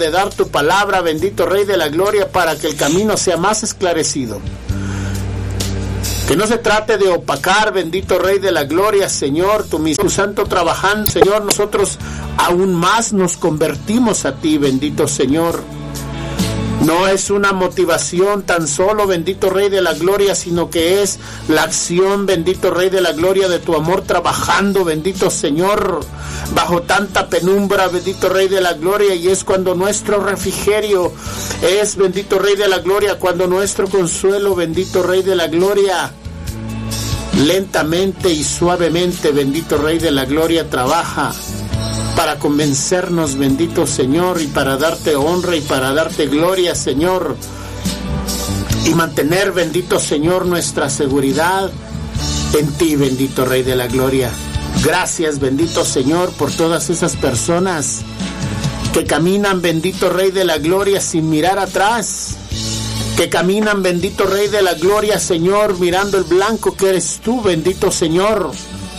de dar tu palabra, bendito Rey de la Gloria, para que el camino sea más esclarecido. Que no se trate de opacar, bendito Rey de la Gloria, Señor, tu mismo Santo trabajando, Señor, nosotros aún más nos convertimos a ti, bendito Señor. No es una motivación tan solo, bendito Rey de la Gloria, sino que es la acción, bendito Rey de la Gloria, de tu amor trabajando, bendito Señor, bajo tanta penumbra, bendito Rey de la Gloria, y es cuando nuestro refrigerio es, bendito Rey de la Gloria, cuando nuestro consuelo, bendito Rey de la Gloria, lentamente y suavemente, bendito Rey de la Gloria, trabaja para convencernos, bendito Señor, y para darte honra y para darte gloria, Señor, y mantener, bendito Señor, nuestra seguridad en ti, bendito Rey de la Gloria. Gracias, bendito Señor, por todas esas personas que caminan, bendito Rey de la Gloria, sin mirar atrás, que caminan, bendito Rey de la Gloria, Señor, mirando el blanco que eres tú, bendito Señor.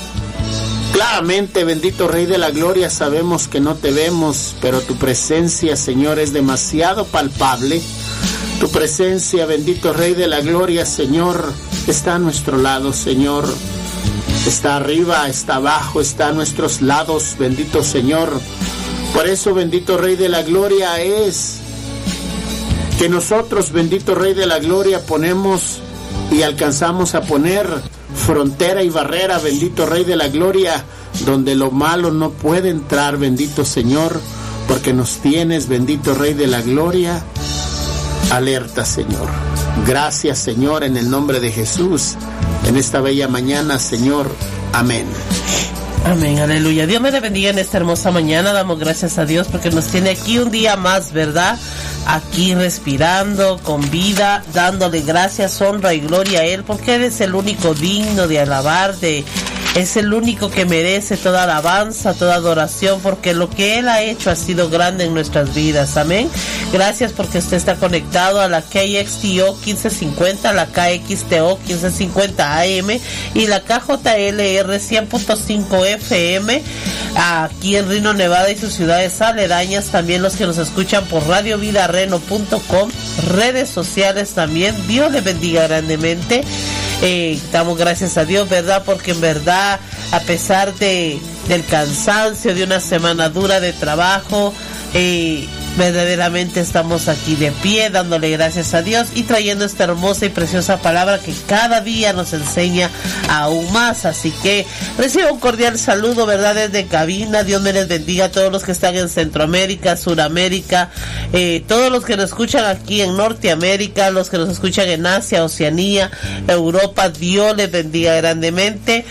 Claramente, bendito Rey de la Gloria, sabemos que no te vemos, pero tu presencia, Señor, es demasiado palpable. Tu presencia, bendito Rey de la Gloria, Señor, está a nuestro lado, Señor. Está arriba, está abajo, está a nuestros lados, bendito Señor. Por eso, bendito Rey de la Gloria, es que nosotros, bendito Rey de la Gloria, ponemos y alcanzamos a poner frontera y barrera, bendito Rey de la Gloria, donde lo malo no puede entrar, bendito Señor, porque nos tienes, bendito Rey de la Gloria, alerta, Señor. Gracias, Señor, en el nombre de Jesús, en esta bella mañana, Señor. Amén. Amén, aleluya. Dios me le bendiga en esta hermosa mañana. Damos gracias a Dios porque nos tiene aquí un día más, ¿verdad? Aquí respirando, con vida, dándole gracias, honra y gloria a Él, porque Él es el único digno de alabar, es el único que merece toda alabanza, toda adoración, porque lo que Él ha hecho ha sido grande en nuestras vidas. Amén. Gracias porque usted está conectado a la KXTO 1550, la KXTO 1550 AM y la KJLR 100.5 FM aquí en Reno, Nevada y sus ciudades aledañas. También los que nos escuchan por radiovidareno.com, redes sociales también. Dios les bendiga grandemente. Damos gracias a Dios, ¿verdad? Porque en verdad, a pesar del cansancio de una semana dura de trabajo, verdaderamente estamos aquí de pie, dándole gracias a Dios y trayendo esta hermosa y preciosa palabra que cada día nos enseña aún más. Así que reciba un cordial saludo, ¿verdad? Desde cabina. Dios me les bendiga a todos los que están en Centroamérica, Suramérica, todos los que nos escuchan aquí en Norteamérica, los que nos escuchan en Asia, Oceanía, Europa. Dios les bendiga grandemente.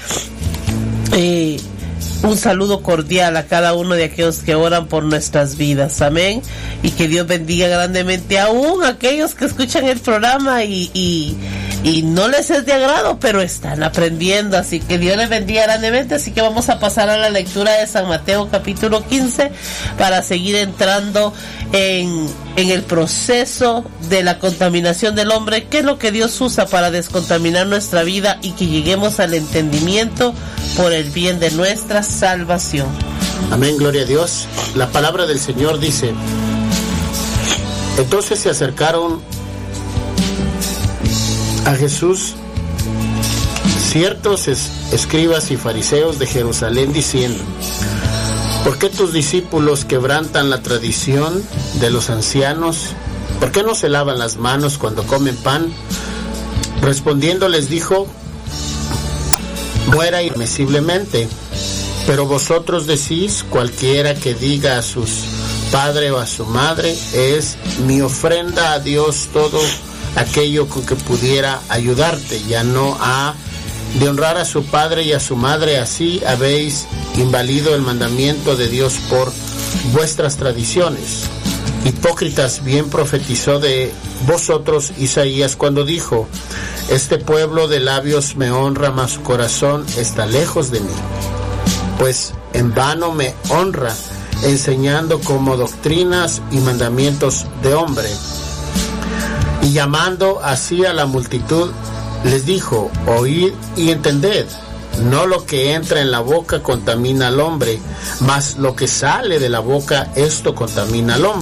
Un saludo cordial a cada uno de aquellos que oran por nuestras vidas, amén, y que Dios bendiga grandemente aún a aquellos que escuchan el programa y no les es de agrado, pero están aprendiendo, así que Dios les bendiga grandemente. Así que vamos a pasar a la lectura de San Mateo capítulo 15 para seguir entrando en el proceso de la contaminación del hombre, que es lo que Dios usa para descontaminar nuestra vida y que lleguemos al entendimiento por el bien de nuestra salvación. Amén, gloria a Dios. La palabra del Señor dice: entonces se acercaron a Jesús ciertos escribas y fariseos de Jerusalén, diciendo: ¿por qué tus discípulos quebrantan la tradición de los ancianos? ¿Por qué no se lavan las manos cuando comen pan? Respondiendo les dijo: muera irremisiblemente. Pero vosotros decís: cualquiera que diga a su padre o a su madre, es mi ofrenda a Dios todo aquello con que pudiera ayudarte, ya no ha de honrar a su padre y a su madre. Así habéis invalido el mandamiento de Dios por vuestras tradiciones. Hipócritas, bien profetizó de vosotros Isaías cuando dijo: este pueblo de labios me honra, mas su corazón está lejos de mí, pues en vano me honra, enseñando como doctrinas y mandamientos de hombre. Y llamando así a la multitud, les dijo: oíd y entended, no lo que entra en la boca contamina al hombre, mas lo que sale de la boca, esto contamina al hombre.